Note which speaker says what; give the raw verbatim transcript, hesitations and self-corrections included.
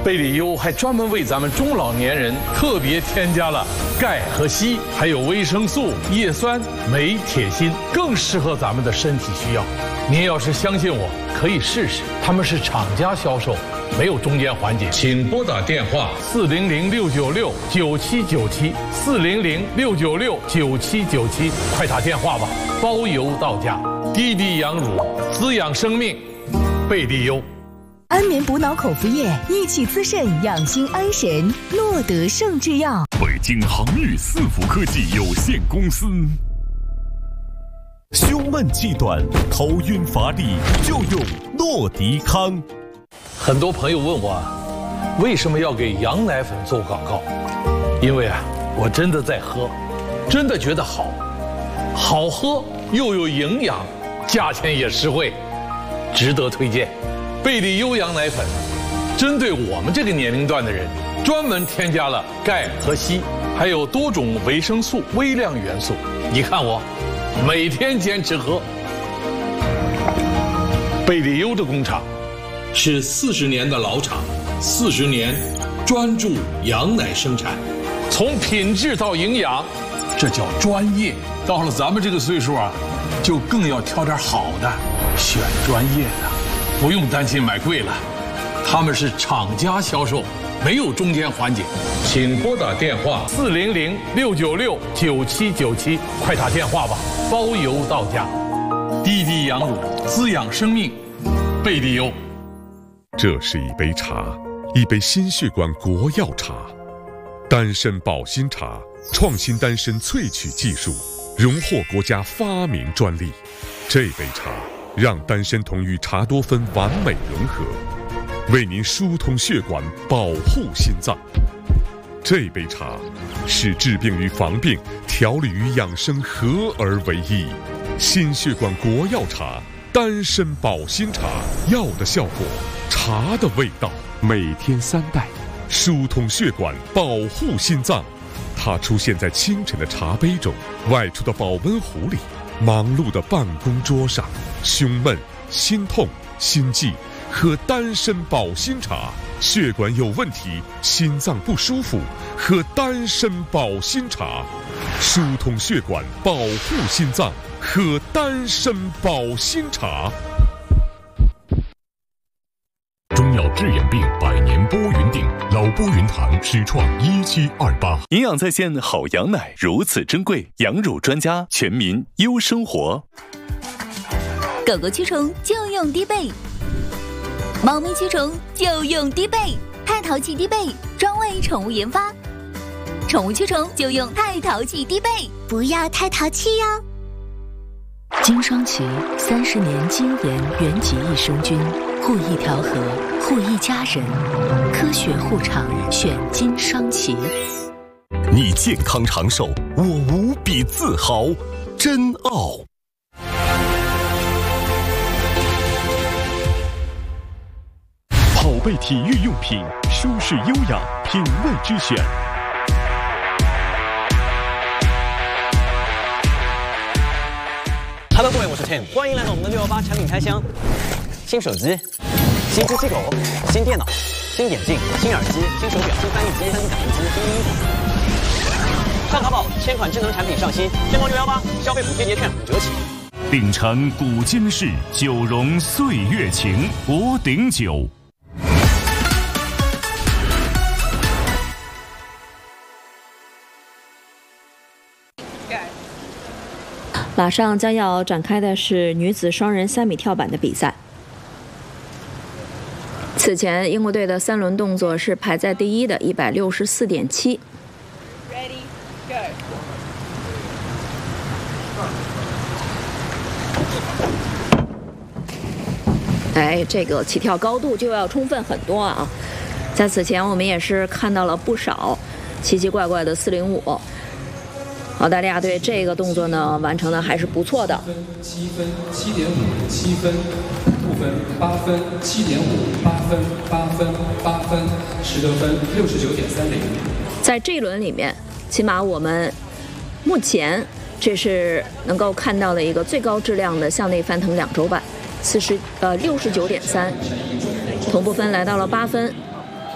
Speaker 1: 贝里优还专门为咱们中老年人特别添加了钙和硒，还有维生素、叶酸、镁、铁、锌，更适合咱们的身体需要。您要是相信我，可以试试。他们是厂家销售，没有中间环节。请拨打电话四零零六九六九七九七四零零六九六九七九七，快打电话吧，包邮到家。滴滴羊乳，滋养生命，贝利优。
Speaker 2: 安眠补脑口服液，益气滋肾，养心安神。诺德圣制药。
Speaker 3: 北京航宇四福科技有限公司。胸闷气短、头晕乏力，就用诺迪康。
Speaker 1: 很多朋友问我，为什么要给羊奶粉做广告？因为啊，我真的在喝，真的觉得好，好喝又有营养，价钱也实惠，值得推荐。贝利优羊奶粉，针对我们这个年龄段的人，专门添加了钙和硒，还有多种维生素、微量元素。你看我，每天坚持喝。贝利优的工厂是四十年的老厂，四十年专注羊奶生产，从品质到营养，这叫专业。到了咱们这个岁数啊，就更要挑点好的，选专业的。不用担心买贵了，他们是厂家销售，没有中间环节。请拨打电话四零零六九六九七九七，快打电话吧，包邮到家。滴滴羊乳，滋养生命，贝利优。
Speaker 3: 这是一杯茶，一杯心血管国药茶，丹参保心茶，创新丹参萃取技术，荣获国家发明专利。这杯茶让丹参酮与茶多酚完美融合，为您疏通血管，保护心脏。这杯茶是治病与防病、调理与养生合而为一。心血管国药茶，丹参保心茶，药的效果，茶的味道，每天三袋，疏通血管，保护心脏。它出现在清晨的茶杯中，外出的保温壶里，忙碌的办公桌上。胸闷、心痛、心悸，喝丹参保心茶；血管有问题、心脏不舒服，喝丹参保心茶。疏通血管，保护心脏，喝丹参保心茶。中药治眼病，百年拨云定，老拨云堂始创一七二八。
Speaker 4: 营养在线好羊奶如此珍贵，羊乳专家，全民优生活。
Speaker 2: 狗狗驱虫就用低倍，猫咪驱虫就用低倍，太淘气低倍专为宠物研发，宠物驱虫就用太淘气低倍，不要太淘气哟。金双奇三十年精研原级益生菌，护益调和，护益家人，科学护肠，选金双奇。
Speaker 3: 你健康长寿，我无比自豪，真傲。宝贝体育用品，舒适优雅，品味之选。
Speaker 5: Hello， 各位，我是 Tim， 欢迎来到我们的六一八产品开箱。新手机、新机器狗、新电脑、新眼镜、新耳机、新手表、新翻译机、新打印机、新衣服。上淘宝，千款智能产品上新，天猫六一八消费补贴节券五折起。
Speaker 3: 鼎城古今事，九荣岁月情，博鼎酒。
Speaker 6: 马上将要展开的是女子双人三米跳板的比赛。此前，英国队的三轮动作是排在第一的一百六十四点七。哎，这个起跳高度就要充分很多啊！在此前，我们也是看到了不少奇奇怪怪的四零五。澳大利亚队这个动作呢，完成的还是不错的。
Speaker 7: 七分，七点五，七分，不分，八分，七点五，八分，八分，八分，十得分，六十九点三零。
Speaker 6: 在这一轮里面，起码我们目前这是能够看到的一个最高质量的向内翻腾两轴板，四十呃六十九点三，同步分来到了八分。